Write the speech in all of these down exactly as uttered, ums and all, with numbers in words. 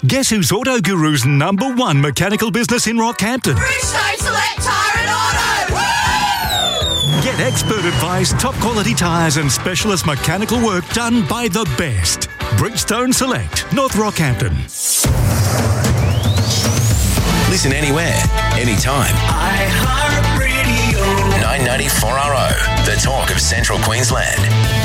Guess who's Auto Guru's number one mechanical business in Rockhampton? Bridgestone Select Tyre and Auto! Woo! Get expert advice, top quality tyres and specialist mechanical work done by the best. Bridgestone Select, North Rockhampton. Listen anywhere, anytime. iHeartRadio. nine ninety-four R O, the talk of Central Queensland.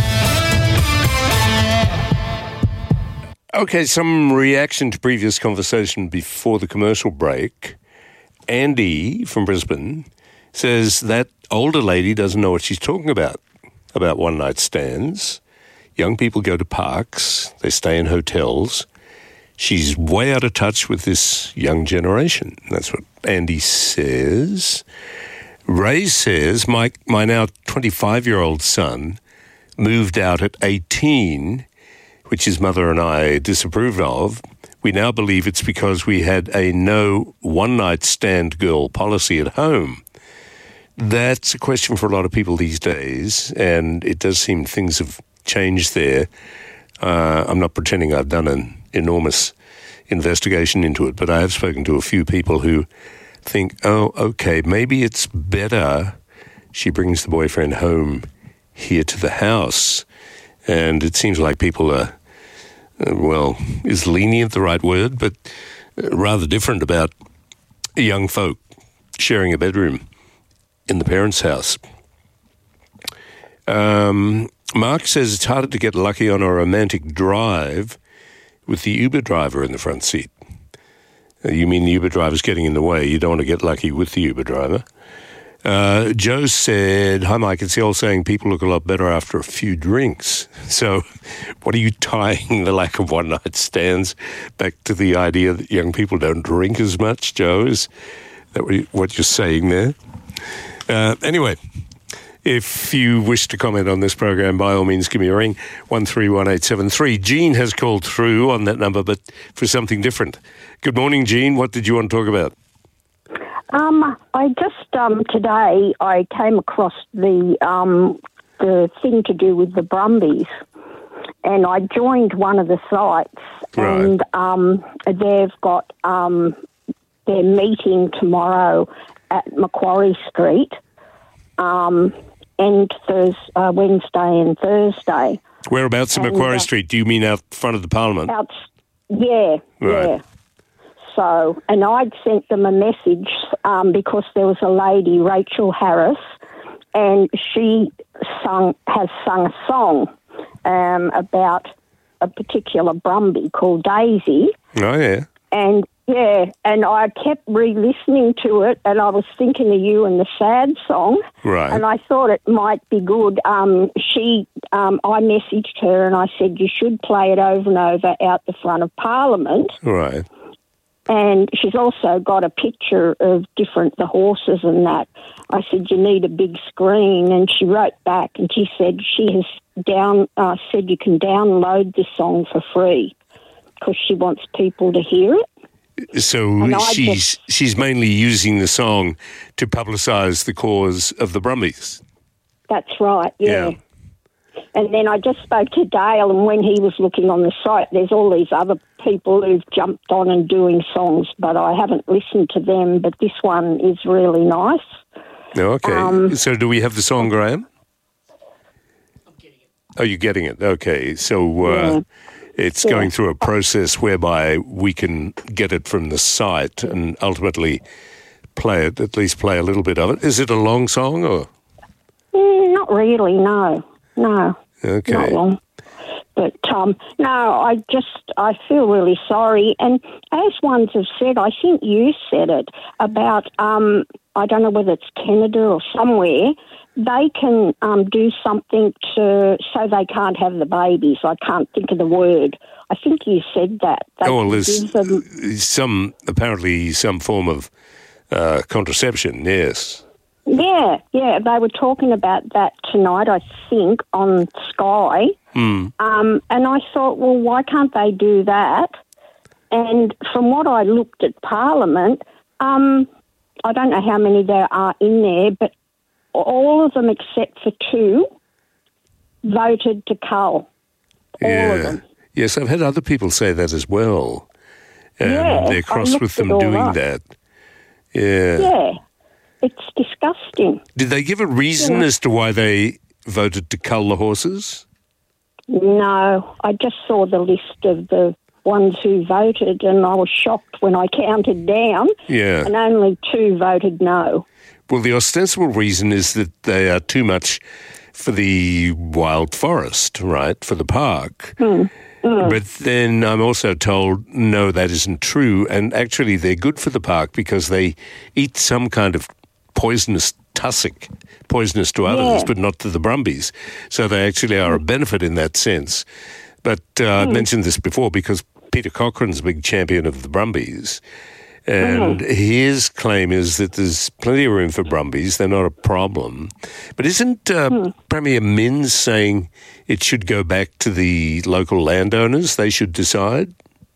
Okay, some reaction to previous conversation before the commercial break. Andy from Brisbane says that older lady doesn't know what she's talking about, about one-night stands. Young people go to parks, they stay in hotels. She's way out of touch with this young generation. That's what Andy says. Ray says, my, my now twenty-five-year-old son moved out at eighteen, which his mother and I disapproved of. We now believe it's because we had a no one-night stand girl policy at home. That's a question for a lot of people these days, and it does seem things have changed there. Uh, I'm not pretending I've done an enormous investigation into it, but I have spoken to a few people who think, oh, okay, maybe it's better she brings the boyfriend home here to the house. And it seems like people are, uh, well, is lenient the right word, but uh, rather different about young folk sharing a bedroom in the parents' house. Um, Mark says it's harder to get lucky on a romantic drive with the Uber driver in the front seat. Uh, you mean the Uber driver's getting in the way. You don't want to get lucky with the Uber driver. Uh, Joe said, hi, Mike, it's the old saying, people look a lot better after a few drinks. So what are you tying the lack of one-night stands back to the idea that young people don't drink as much, Joe? Is that what you're saying there? Uh, anyway, if you wish to comment on this program, by all means, give me a ring, one three one eight seven three. Jean has called through on that number, but for something different. Good morning, Jean. What did you want to talk about? Um, I just, um, today I came across the um, the thing to do with the Brumbies, and I joined one of the sites, Right. and um, they've got um, their meeting tomorrow at Macquarie Street, um, and Thursday, uh, Wednesday and Thursday. Whereabouts in And, Macquarie uh, Street? Do you mean out front of the Parliament? Out, yeah, Right. yeah. So, and I'd sent them a message um, because there was a lady, Rachel Harris, and she sung has sung a song um, about a particular Brumby called Daisy. Oh, yeah. And, yeah, and I kept re-listening to it, and I was thinking of you and the sad song. Right. And I thought it might be good. Um, she, um, I messaged her and I said, you should play it over and over out the front of Parliament. Right. And she's also got a picture of different, the horses and that. I said, you need a big screen. And she wrote back and she said she has down, uh, said you can download this song for free because she wants people to hear it. So And I she's just- she's mainly using the song to publicise the cause of the Brumbies. That's right, yeah. Yeah. And then I just spoke to Dale, and when he was looking on the site, there's all these other people who've jumped on and doing songs, but I haven't listened to them, but this one is really nice. Okay. Um, so do we have the song, Graham? I'm getting it. Oh, you're getting it. Okay. So uh, Yeah. it's Yeah. going through a process whereby we can get it from the site and ultimately play it, at least play a little bit of it. Is it a long song or? Mm, not really, no. No, Okay. not long. But, um, no, I just, I feel really sorry. And as ones have said, I think you said it, about, um, I don't know whether it's Canada or somewhere, they can um, do something to, so they can't have the babies. I can't think of the word. I think you said that. They Oh, well, can there's give them, some, apparently some form of uh, contraception, yes. yeah, yeah, they were talking about that tonight, I think, on Sky. Mm. Um, and I thought, well, why can't they do that? And from what I looked at Parliament, um, I don't know how many there are in there, but all of them except for two voted to cull. All yeah. of them. Yes, I've had other people say that as well. And Yeah, they're I cross looked with them it all doing up. that. Yeah. Yeah, it's disgusting. Did they give a reason Yeah. as to why they voted to cull the horses? No, I just saw the list of the ones who voted, and I was shocked when I counted down, Yeah. and only two voted no. Well, the ostensible reason is that they are too much for the wild forest, right, for the park. Mm. Mm. But then I'm also told, no, that isn't true. And actually, they're good for the park because they eat some kind of poisonous tussock, poisonous to others, Yeah. but not to the brumbies. So they actually are a benefit in that sense. But uh, Mm. I've mentioned this before because Peter Cochrane's a big champion of the brumbies. And Mm. his claim is that there's plenty of room for brumbies. They're not a problem. But isn't uh, Mm. Premier Minns saying it should go back to the local landowners? They should decide?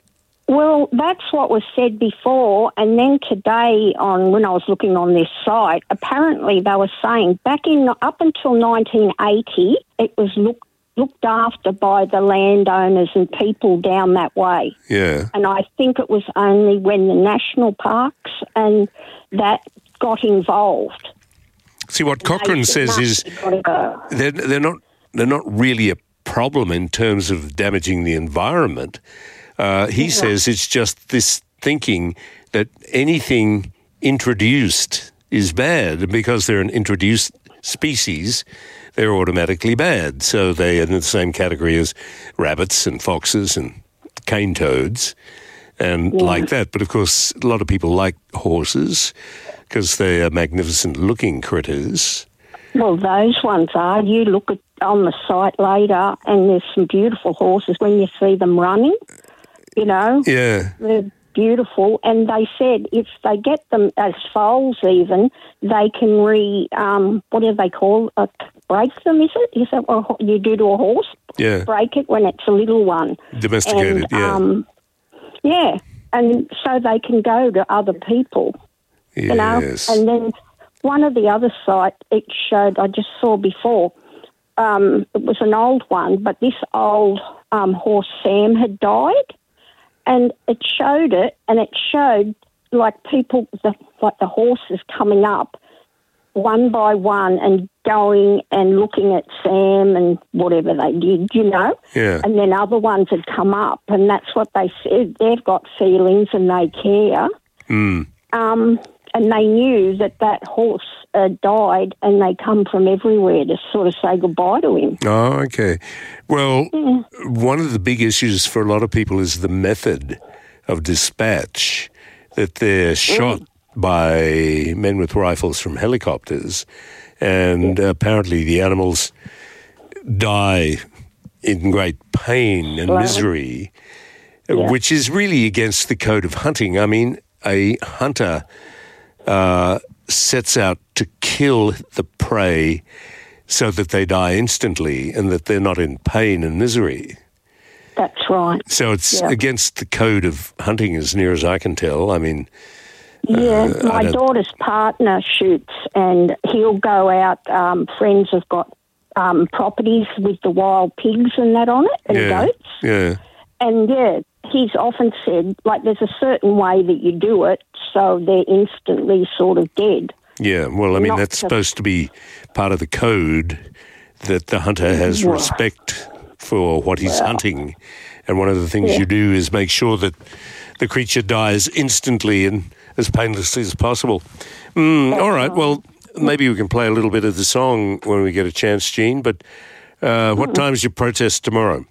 Well, that's what was said before, and then today, on when I was looking on this site, apparently they were saying back in up until nineteen eighty, it was looked looked after by the landowners and people down that way. Yeah. And I think it was only when the national parks and that got involved. See, what They Cochrane said, says "No, is you've gotta go." they're, they're not they're not really a problem in terms of damaging the environment. Uh, he says it's just this thinking that anything introduced is bad, and because they're an introduced species, they're automatically bad. So they are in the same category as rabbits and foxes and cane toads and Yeah. like that. But of course, a lot of people like horses because they are magnificent looking critters. Well, those ones are. You look at on the site later, and there's some beautiful horses when you see them running. You know, Yeah. they're beautiful. And they said if they get them as foals, even they can re um, what do they call uh, break them? Is it? Is that what you do to a horse? Yeah. Break it when it's a little one. Domesticated, and, yeah. Um, yeah, and so they can go to other people. You know, Yes. and then one of the other sites, it showed, I just saw before, um, it was an old one, but this old um, horse, Sam, had died, and it showed it, and it showed, like, people, the, like the horses coming up one by one and going and looking at Sam and whatever they did, you know. Yeah. And then other ones had come up, and that's what they said. They've got feelings and they care. Mm. Um, and they knew that that horse uh, died, and they come from everywhere to sort of say goodbye to him. Oh, okay. Well, Yeah. one of the big issues for a lot of people is the method of dispatch, that they're shot by men with rifles from helicopters, and apparently the animals die in great pain and Slowly. misery, Yeah. which is really against the code of hunting. I mean, a hunter uh, sets out to kill the prey so that they die instantly and that they're not in pain and misery. That's right. So it's Yeah. against the code of hunting as near as I can tell. I mean, Yeah, Uh, I my don't- daughter's partner shoots, and he'll go out. Um, friends have got um, properties with the wild pigs and that on it, and yeah, goats. yeah, And yeah, he's often said, like, there's a certain way that you do it, so they're instantly sort of dead. yeah. Well, I mean, Not that's to- supposed to be part of the code that the hunter has Right. respect for what he's hunting. And one of the things Yeah. you do is make sure that the creature dies instantly and as painlessly as possible. Mm, all right, well, maybe we can play a little bit of the song when we get a chance, Jean, but uh, what time's your protest tomorrow?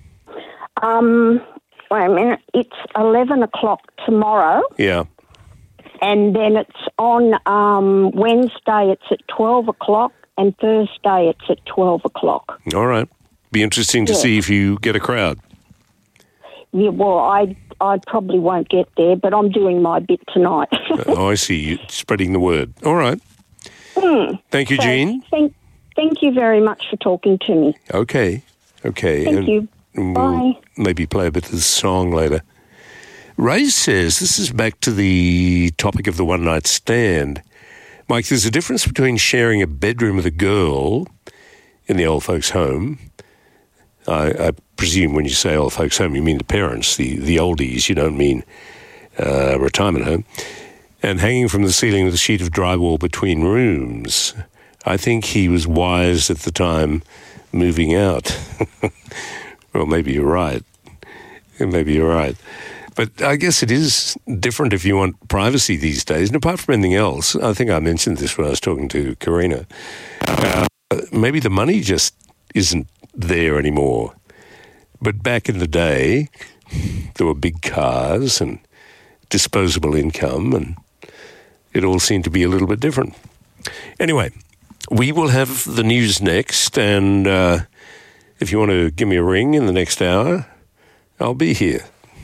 Um, wait a minute. It's eleven o'clock tomorrow, Yeah. and then it's on um, Wednesday. It's at twelve o'clock, and Thursday it's at twelve o'clock. All right. Be interesting to Yeah. see if you get a crowd. Yeah, well, I I probably won't get there, but I'm doing my bit tonight. Oh, I see. You're spreading the word. All right. Thank you, So, Jean. Thank, thank you very much for talking to me. Okay. Okay. Thank and you. We'll Bye. maybe play a bit of the song later. Ray says, this is back to the topic of the one-night stand. Mike, there's a difference between sharing a bedroom with a girl in the old folks' home. I, I presume when you say old folks' home, you mean the parents, the, the oldies. You don't mean uh, retirement home, and hanging from the ceiling with a sheet of drywall between rooms. I think he was wise at the time moving out. Well, maybe you're right. Maybe you're right. But I guess it is different if you want privacy these days. And apart from anything else, I think I mentioned this when I was talking to Karina, uh, maybe the money just isn't there anymore. But back in the day, there were big cars and disposable income, and it all seemed to be a little bit different. Anyway, we will have the news next, and uh, if you want to give me a ring in the next hour, I'll be here.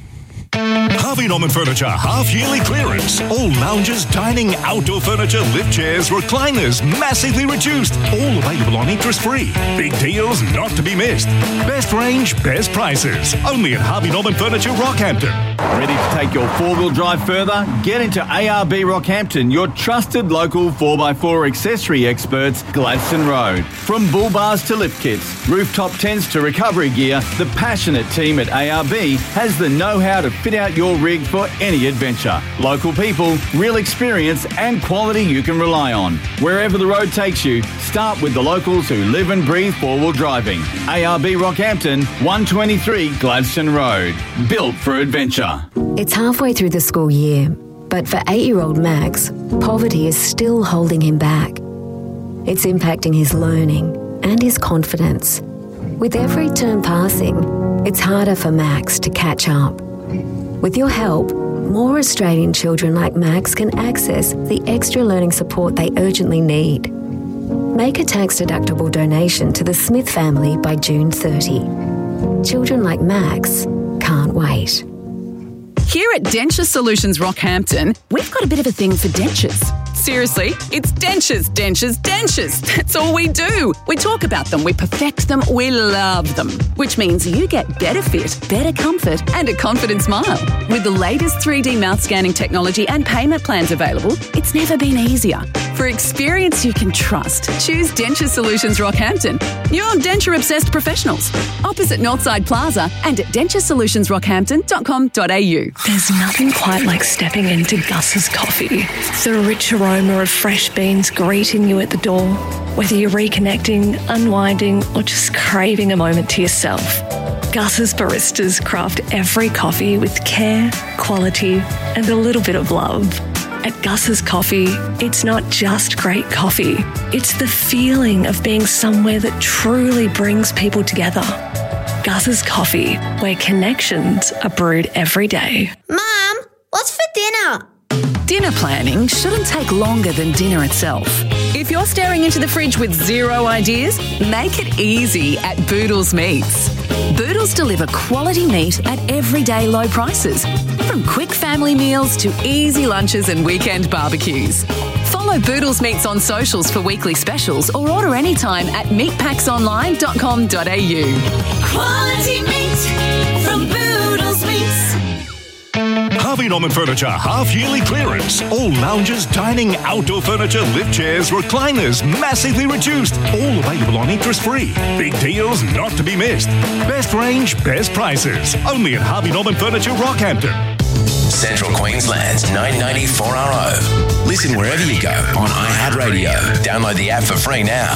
Harvey Norman Furniture half-yearly clearance. All lounges, dining, outdoor furniture, lift chairs, recliners, massively reduced. All available on interest-free. Big deals not to be missed. Best range, best prices. Only at Harvey Norman Furniture, Rockhampton. Ready to take your four-wheel drive further? Get into A R B Rockhampton, your trusted local four by four accessory experts, Gladstone Road. From bull bars to lift kits, rooftop tents to recovery gear, the passionate team at A R B has the know-how to fit out your rig for any adventure. Local people, real experience and quality you can rely on. Wherever the road takes you, start with the locals who live and breathe four-wheel driving. A R B Rockhampton, one twenty-three Gladstone Road. Built for adventure. It's halfway through the school year, but for eight-year-old Max, poverty is still holding him back. It's impacting his learning and his confidence. With every term passing, it's harder for Max to catch up. With your help, more Australian children like Max can access the extra learning support they urgently need. Make a tax-deductible donation to the Smith family by June thirtieth. Children like Max can't wait. Here at Denture Solutions Rockhampton, we've got a bit of a thing for dentures. Seriously, it's dentures, dentures, dentures. That's all we do. We talk about them, we perfect them, we love them. Which means you get better fit, better comfort and a confident smile. With the latest three D mouth scanning technology and payment plans available, it's never been easier. For experience you can trust, choose Denture Solutions Rockhampton. Your denture-obsessed professionals. Opposite Northside Plaza and at denture solutions rockhampton dot com dot a u. There's nothing quite like stepping into Gus's Coffee. The rich aroma of fresh beans greeting you at the door. Whether you're reconnecting, unwinding, or just craving a moment to yourself, Gus's baristas craft every coffee with care, quality, and a little bit of love. At Gus's Coffee, it's not just great coffee. It's the feeling of being somewhere that truly brings people together. Gus's Coffee, where connections are brewed every day. Mum, what's for dinner? Dinner planning shouldn't take longer than dinner itself. If you're staring into the fridge with zero ideas, make it easy at Boodles Meats. Boodles deliver quality meat at everyday low prices, from quick family meals to easy lunches and weekend barbecues. Follow Boodles Meats on socials for weekly specials or order anytime at meat packs online dot com dot a u. Quality meat from Boodles Meats. Harvey Norman Furniture half-yearly clearance. All lounges, dining, outdoor furniture, lift chairs, recliners, massively reduced. All available on interest-free. Big deals not to be missed. Best range, best prices. Only at Harvey Norman Furniture, Rockhampton. Central Queensland's nine ninety four R O. Listen wherever you go on iHeartRadio. Download the app for free now.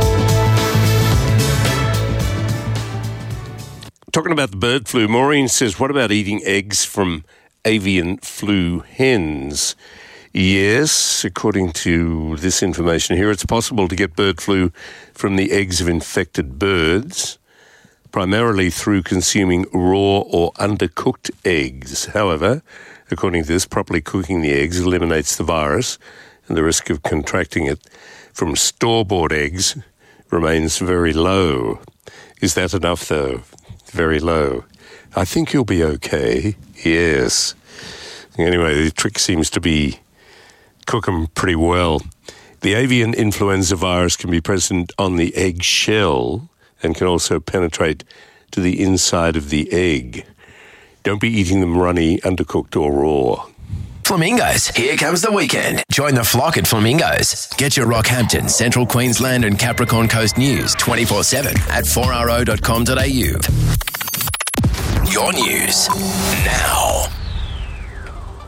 Talking about the bird flu, Maureen says, what about eating eggs from avian flu hens? Yes, according to this information here, it's possible to get bird flu from the eggs of infected birds, primarily through consuming raw or undercooked eggs. However, according to this, properly cooking the eggs eliminates the virus, and the risk of contracting it from store-bought eggs remains very low. Is that enough, though? Very low. I think you'll be okay. Yes. Anyway, the trick seems to be cook them pretty well. The avian influenza virus can be present on the egg shell and can also penetrate to the inside of the egg. Don't be eating them runny, undercooked or raw. Flamingos, here comes the weekend. Join the flock at Flamingos. Get your Rockhampton, Central Queensland and Capricorn Coast news twenty-four seven at four r o dot com dot a u. Your news now.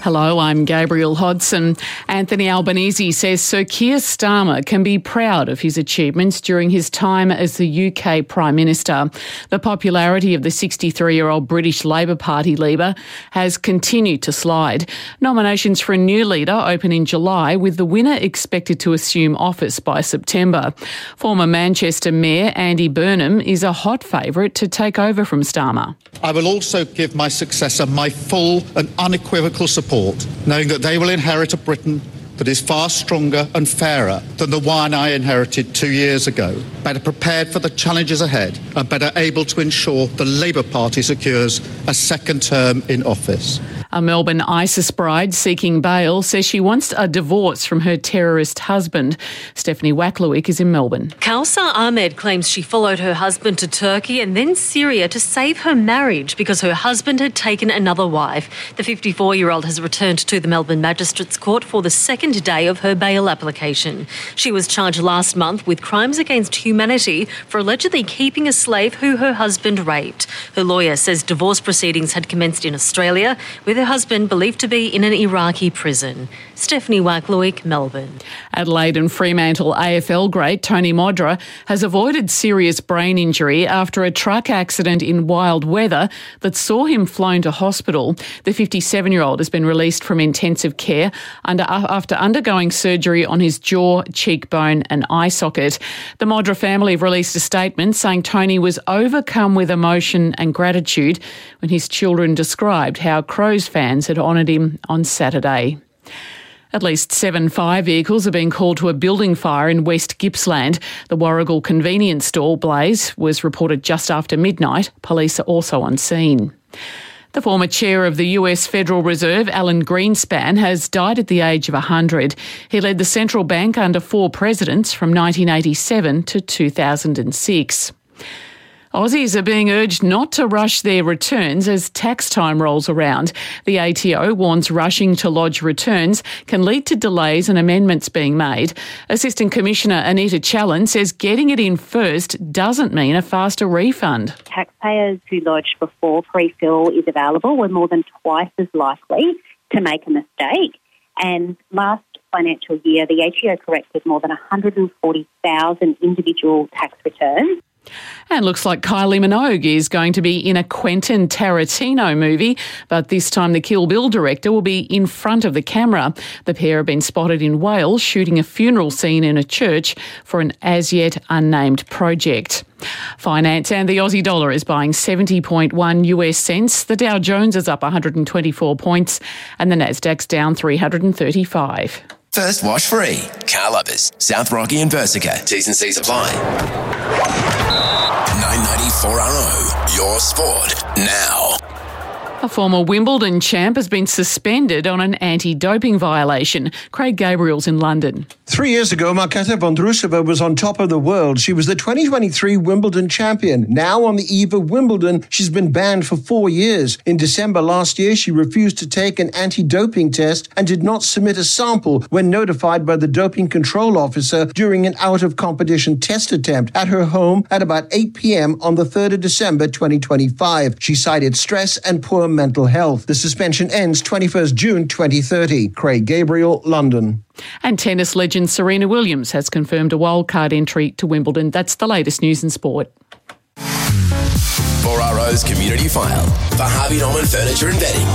Hello, I'm Gabrielle Hodson. Anthony Albanese says Sir Keir Starmer can be proud of his achievements during his time as the U K Prime Minister. The popularity of the sixty-three-year-old British Labour Party leader has continued to slide. Nominations for a new leader open in July, with the winner expected to assume office by September. Former Manchester Mayor Andy Burnham is a hot favourite to take over from Starmer. I will also give my successor my full and unequivocal support, knowing that they will inherit a Britain that is far stronger and fairer than the one I inherited two years ago, better prepared for the challenges ahead and better able to ensure the Labour Party secures a second term in office. A Melbourne ISIS bride seeking bail says she wants a divorce from her terrorist husband. Stephanie Wacklewick is in Melbourne. Kausar Ahmed claims she followed her husband to Turkey and then Syria to save her marriage because her husband had taken another wife. The fifty-four-year-old has returned to the Melbourne Magistrates Court for the second day of her bail application. She was charged last month with crimes against humanity for allegedly keeping a slave who her husband raped. Her lawyer says divorce proceedings had commenced in Australia, with her husband believed to be in an Iraqi prison. Stephanie Wacklewick, Melbourne. Adelaide and Fremantle A F L great Tony Modra has avoided serious brain injury after a truck accident in wild weather that saw him flown to hospital. The fifty-seven-year-old has been released from intensive care under, after undergoing surgery on his jaw, cheekbone and eye socket. The Modra family have released a statement saying Tony was overcome with emotion and gratitude when his children described how Crows fans had honoured him on Saturday. At least seven fire vehicles are being called to a building fire in West Gippsland. The Warragul convenience store blaze was reported just after midnight. Police are also on scene. The former chair of the U S Federal Reserve, Alan Greenspan, has died at the age of one hundred. He led the central bank under four presidents from nineteen eighty-seven to two thousand six. Aussies are being urged not to rush their returns as tax time rolls around. The A T O warns rushing to lodge returns can lead to delays and amendments being made. Assistant Commissioner Anita Challen says getting it in first doesn't mean a faster refund. Taxpayers who lodge before pre-fill is available were more than twice as likely to make a mistake. And last financial year, the A T O corrected more than one hundred forty thousand individual tax returns. And looks like Kylie Minogue is going to be in a Quentin Tarantino movie, but this time the Kill Bill director will be in front of the camera. The pair have been spotted in Wales shooting a funeral scene in a church for an as-yet unnamed project. Finance and the Aussie dollar is buying seventy point one US cents. The Dow Jones is up one hundred twenty-four points and the Nasdaq's down three hundred thirty-five. First wash free. Car Lovers, South Rocky and Persica. T's and C's apply. nine ninety-four R O, your sport now. A former Wimbledon champ has been suspended on an anti-doping violation. Craig Gabriel's in London. Three years ago, Marketa Vondrousova was on top of the world. She was the twenty twenty-three Wimbledon champion. Now, on the eve of Wimbledon, she's been banned for four years. In December last year, she refused to take an anti-doping test and did not submit a sample when notified by the doping control officer during an out-of-competition test attempt at her home at about eight p.m. on the third of December twenty twenty-five. She cited stress and poor mental health. The suspension ends twenty-first of June twenty thirty. Craig Gabriel, London. And tennis legend Serena Williams has confirmed a wildcard entry to Wimbledon. That's the latest news in sport. four R O's Community File for Harvey Norman Furniture and Bedding.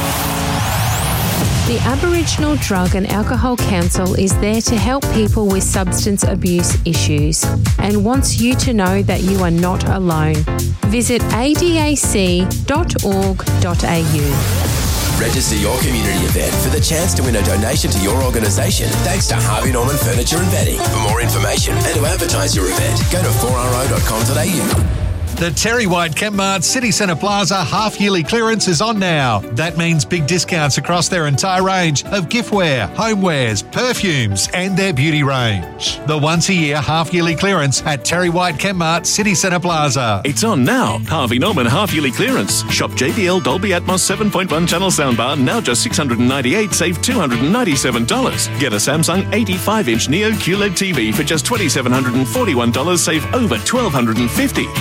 The Aboriginal Drug and Alcohol Council is there to help people with substance abuse issues and wants you to know that you are not alone. Visit a d a c dot org dot a u. Register your community event for the chance to win a donation to your organisation thanks to Harvey Norman Furniture and Bedding. For more information and to advertise your event, go to four r o dot com dot a u. The Terry White Chemmart City Centre Plaza half-yearly clearance is on now. That means big discounts across their entire range of giftware, homewares, perfumes and their beauty range. The once-a-year half-yearly clearance at Terry White Chemmart City Centre Plaza. It's on now. Harvey Norman half-yearly clearance. Shop J B L Dolby Atmos seven point one channel soundbar, now just six hundred ninety-eight dollars, save two hundred ninety-seven dollars. Get a Samsung eighty-five inch Neo Q L E D T V for just two thousand seven hundred forty-one dollars, save over one thousand two hundred fifty dollars. Hot price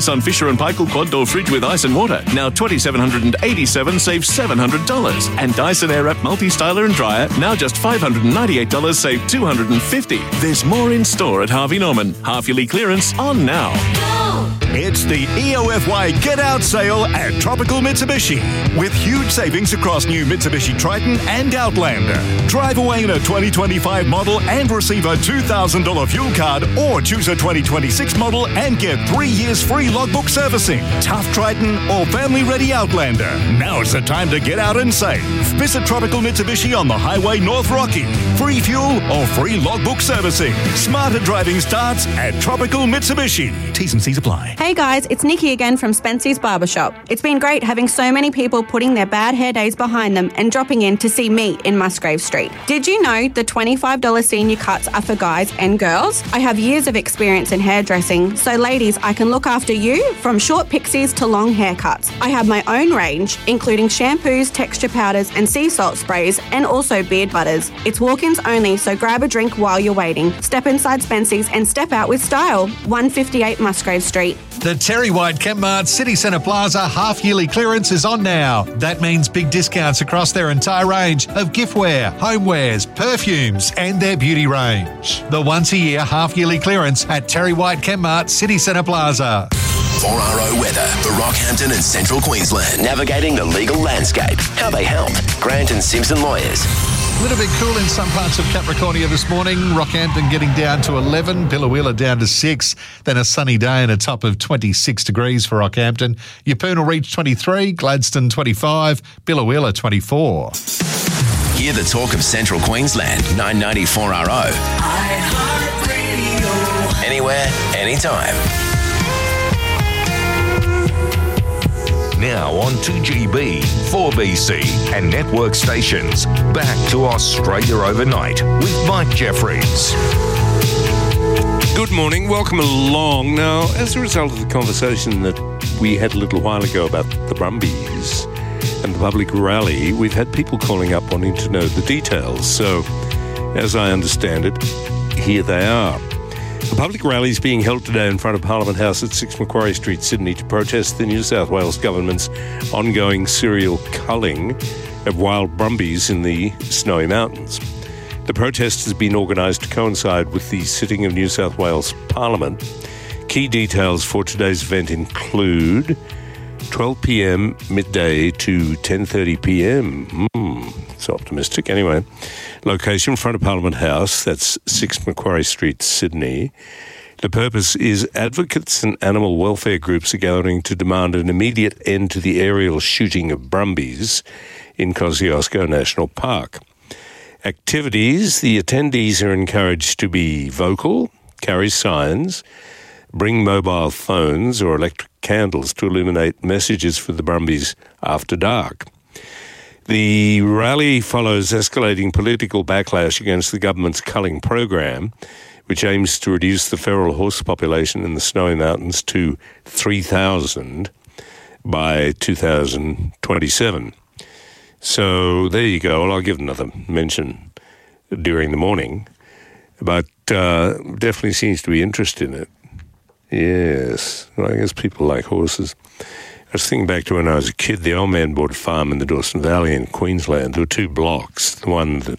price on Fisher and Paykel quad door fridge with ice and water. Now twenty-seven hundred eighty-seven dollars, save seven hundred dollars. And Dyson Airwrap multi-styler and dryer, now just five hundred ninety-eight dollars, save two hundred fifty dollars. There's more in store at Harvey Norman. Half-yearly clearance on now. It's the E O F Y Get Out sale at Tropical Mitsubishi with huge savings across new Mitsubishi Triton and Outlander. Drive away in a twenty twenty-five model and receive a two thousand dollars fuel card, or choose a twenty twenty-six model and get three years free logbook servicing. Tough Triton or family-ready Outlander. Now's the time to get out and save. Visit Tropical Mitsubishi on the highway North Rocky. Free fuel or free logbook servicing. Smarter driving starts at Tropical Mitsubishi. T's and C's apply. Hey guys, it's Nikki again from Spency's Barbershop. It's been great having so many people putting their bad hair days behind them and dropping in to see me in Musgrave Street. Did you know the twenty-five dollars senior cuts are for guys and girls? I have years of experience in hairdressing, so ladies, I can look after you from short pixies to long haircuts. I have my own range, including shampoos, texture powders and sea salt sprays, and also beard butters. It's walk-ins only, so grab a drink while you're waiting. Step inside Spency's and step out with style. one fifty-eight Musgrave Street. The Terry White Kmart City Centre Plaza half-yearly clearance is on now. That means big discounts across their entire range of giftware, homewares, perfumes and their beauty range. The once-a-year half-yearly clearance at Terry White Kmart City Centre Plaza. four R O weather for Rockhampton and Central Queensland. Navigating the legal landscape. How they help. Grant and Simpson Lawyers. A little bit cool in some parts of Capricornia this morning. Rockhampton getting down to eleven, Billawheeler down to six, then a sunny day and a top of twenty-six degrees for Rockhampton. Yeppoon will reach twenty-three, Gladstone twenty-five, Billawheeler twenty-four. Hear the talk of Central Queensland, nine ninety-four R O. Anywhere, anytime. Now on two G B, four B C and network stations. Back to Australia Overnight with Mike Jeffries. Good morning, welcome along. Now, as a result of the conversation that we had a little while ago about the Brumbies and the public rally, we've had people calling up wanting to know the details. So, as I understand it, here they are. The public rally is being held today in front of Parliament House at six Macquarie Street, Sydney, to protest the New South Wales government's ongoing serial culling of wild brumbies in the Snowy Mountains. The protest has been organised to coincide with the sitting of New South Wales Parliament. Key details for today's event include twelve p.m. midday to ten thirty p.m. Hmm, it's optimistic. Anyway, location, front of Parliament House, that's six Macquarie Street, Sydney. The purpose is advocates and animal welfare groups are gathering to demand an immediate end to the aerial shooting of brumbies in Kosciuszko National Park. Activities, the attendees are encouraged to be vocal, carry signs, bring mobile phones or electric candles to illuminate messages for the brumbies after dark. The rally follows escalating political backlash against the government's culling program, which aims to reduce the feral horse population in the Snowy Mountains to three thousand by two thousand twenty-seven. So there you go. Well, I'll give another mention during the morning, but uh, definitely seems to be interest in it. Yes, well, I guess people like horses. I was thinking back to when I was a kid. The old man bought a farm in the Dawson Valley in Queensland. There were two blocks. The one that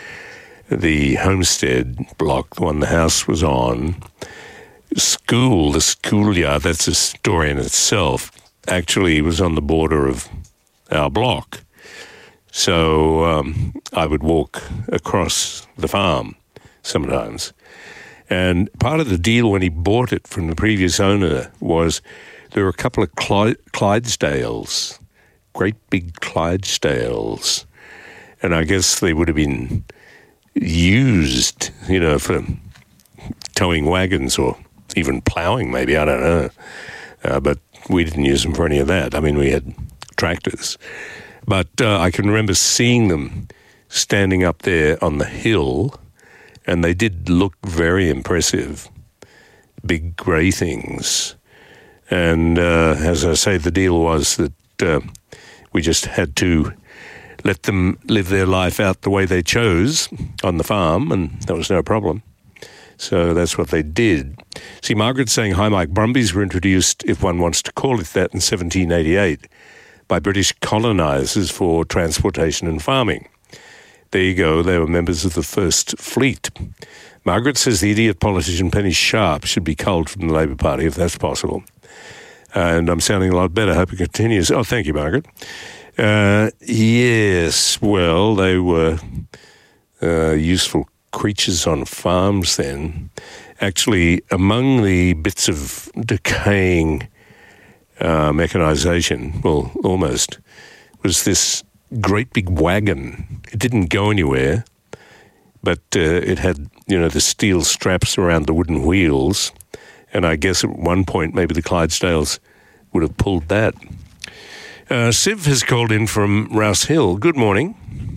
the homestead block, the one the house was on. School, the schoolyard, that's a story in itself, actually was on the border of our block. So um, I would walk across the farm sometimes. And part of the deal when he bought it from the previous owner was there were a couple of Cly- Clydesdales, great big Clydesdales. And I guess they would have been used, you know, for towing wagons or even ploughing maybe, I don't know. Uh, but we didn't use them for any of that. I mean, we had tractors. But uh, I can remember seeing them standing up there on the hill, and they did look very impressive, big grey things. And uh, as I say, the deal was that uh, we just had to let them live their life out the way they chose on the farm, and that was no problem. So that's what they did. See, Margaret's saying high Mike Brumbies were introduced, if one wants to call it that, in seventeen eighty-eight by British colonisers for transportation and farming. There you go, they were members of the First Fleet. Margaret says the idiot politician Penny Sharp should be culled from the Labor Party if that's possible. And I'm sounding a lot better. Hope it continues. Oh, thank you, Margaret. Uh, yes, well, they were uh, useful creatures on farms then. Actually, among the bits of decaying uh, mechanisation, well, almost, was this great big wagon. It didn't go anywhere, but uh, it had, you know, the steel straps around the wooden wheels. And I guess at one point maybe the Clydesdales would have pulled that. Uh, Siv has called in from Rouse Hill. Good morning.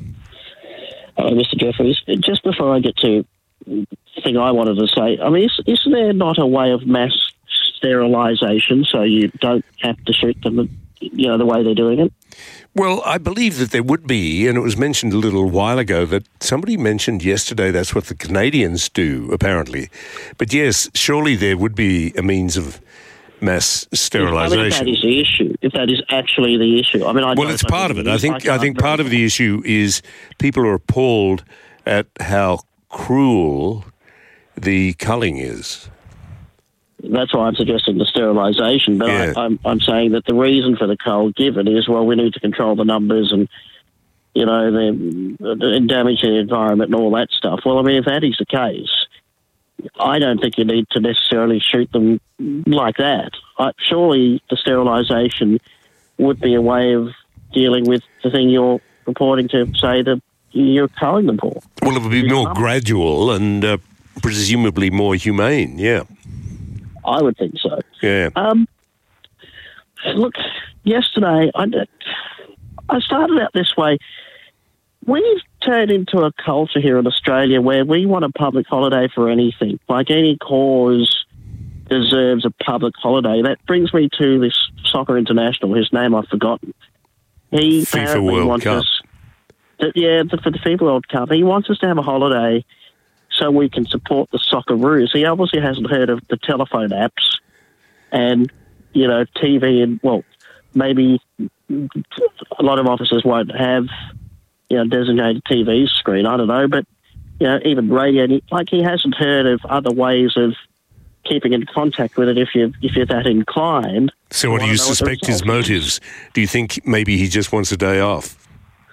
Hello, Mister Jeffries. Just before I get to the thing I wanted to say, I mean, is, is there not a way of mass sterilisation so you don't have to shoot them, you know, the way they're doing it? Well, I believe that there would be, and it was mentioned a little while ago that somebody mentioned yesterday that's what the Canadians do, apparently. But yes, surely there would be a means of mass sterilisation. I mean, if that is the issue, if that is actually the issue. I mean, I well, it's part of it. I think I think part of the issue is people are appalled at how cruel the culling is. That's why I'm suggesting the sterilisation, but yeah. I, I'm, I'm saying that the reason for the cull given is, well, we need to control the numbers and, you know, the, and damage the environment and all that stuff. Well, I mean, if that is the case, I don't think you need to necessarily shoot them like that. I, surely the sterilisation would be a way of dealing with the thing you're reporting to say that you're culling them for. Well, it would be more gradual and uh, presumably more humane, yeah. I would think so. Yeah. Um, look, yesterday, I, I started out this way. We've turned into a culture here in Australia where we want a public holiday for anything. Like any cause deserves a public holiday. That brings me to this Soccer International, whose name I've forgotten. He FIFA apparently World wants Cup. us, to, yeah, for the FIFA World Cup. He wants us to have a holiday so we can support the Socceroos. He obviously hasn't heard of the telephone apps and, you know, T V and, well, maybe a lot of officers won't have, you know, designated T V screen. I don't know, but, you know, even radio, like he hasn't heard of other ways of keeping in contact with it if you're, if you're that inclined. So what do you suspect his motives? Do you think maybe he just wants a day off?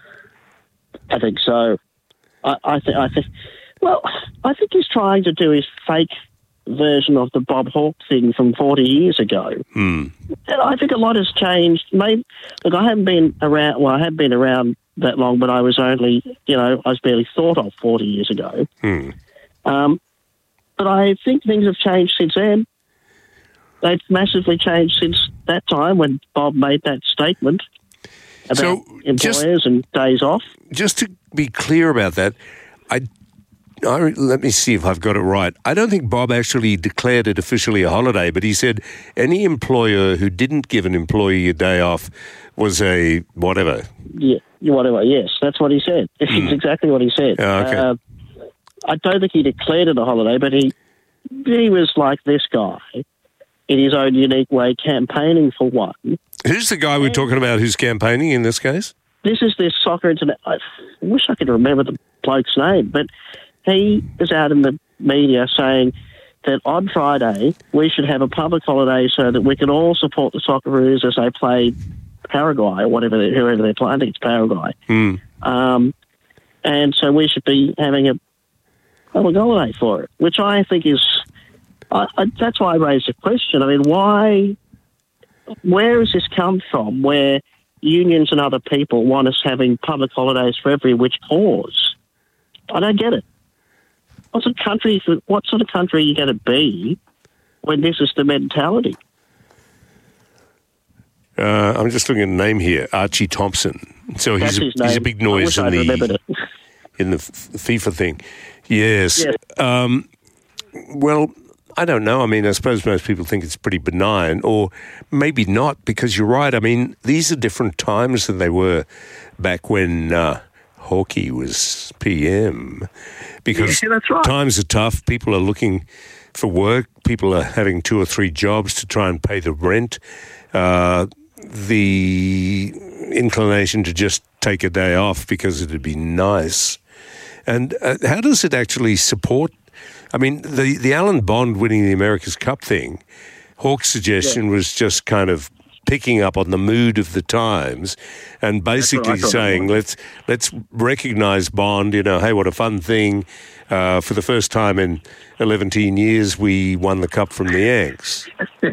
I think so. I, I think, I think, well, I think he's trying to do his fake version of the Bob Hawke thing from forty years ago. Hmm. And I think a lot has changed. Maybe, look, I haven't been around, well, I have been around that long, but I was only, you know, I was barely thought of forty years ago. Hmm. Um, but I think things have changed since then. They've massively changed since that time when Bob made that statement about So, employers just- and days off. Just to be clear about that, I, I let me see if I've got it right. I don't think Bob actually declared it officially a holiday, but he said any employer who didn't give an employee a day off was a whatever. Yeah, whatever, yes, that's what he said. It's Hmm. exactly what he said. Oh, okay. Uh, I don't think he declared it a holiday, but he he was like this guy in his own unique way campaigning for one. Who's the guy we're talking about who's campaigning in this case? This is this Soccer Internet. I wish I could remember the bloke's name, but he was out in the media saying that on Friday we should have a public holiday so that we can all support the Socceroos as they play Paraguay or whatever, they, whoever they're playing. I think it's Paraguay. Hmm. Um, and so we should be having a public holiday for it, which I think is, I, I, that's why I raised a question. I mean, why, where has this come from where unions and other people want us having public holidays for every which cause? I don't get it. What sort of country, what sort of country are you going to be when this is the mentality? Uh, I'm just looking at a name here, Archie Thompson. So That's he's a, his he's a name. big I noise wish in I'd remembered the it. in the f- FIFA thing. Yes. Yes. Um, well, I don't know. I mean, I suppose most people think it's pretty benign, or maybe not, because you're right. I mean, these are different times than they were back when uh, Hawkey was P M because Yeah, that's right. times are tough. People are looking for work. People are having two or three jobs to try and pay the rent. Uh, the inclination to just take a day off because it'd be nice. And uh, how does it actually support? I mean, the, the Alan Bond winning the America's Cup thing, Hawke's suggestion yeah. was just kind of picking up on the mood of the times and basically saying, let's let's recognise Bond, you know, hey, what a fun thing. Uh, for the first time in eleven years, we won the Cup from the Yanks.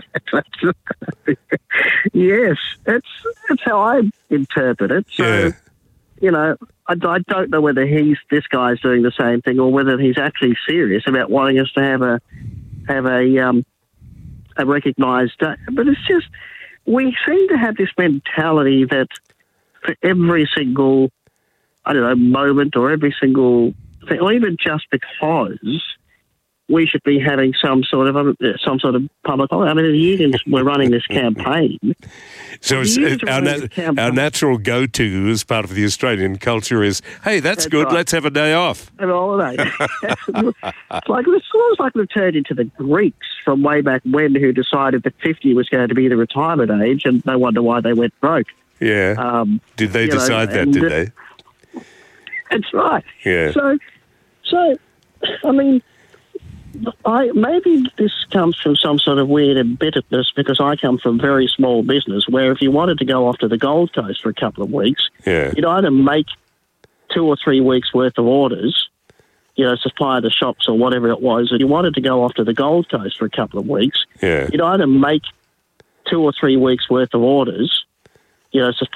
Yes, that's, that's how I interpret it. So, yeah. you know, I, I don't know whether he's this guy's doing the same thing or whether he's actually serious about wanting us to have a, have a, um, a recognised day. But it's just... we seem to have this mentality that for every single, I don't know, moment or every single thing, or even just because we should be having some sort of um, some sort of public holiday. I mean, the unions were running this campaign. So it's, it, our, nat- our natural go-to as part of the Australian culture is, hey, that's, that's good, right. let's have a day off. Have a holiday. It's like, it's almost like we've turned into the Greeks from way back when who decided that fifty was going to be the retirement age and no wonder why they went broke. Yeah. Um, did they decide know, that, did they? That's right. Yeah. So, so I mean... I, maybe this comes from some sort of weird embitteredness because I come from very small business where if you wanted to go off to the Gold Coast for a couple of weeks, yeah. you'd either make two or three weeks' worth of orders, you know, supply the shops or whatever it was, and you wanted to go off to the Gold Coast for a couple of weeks, yeah. you'd either make two or three weeks' worth of orders, you know,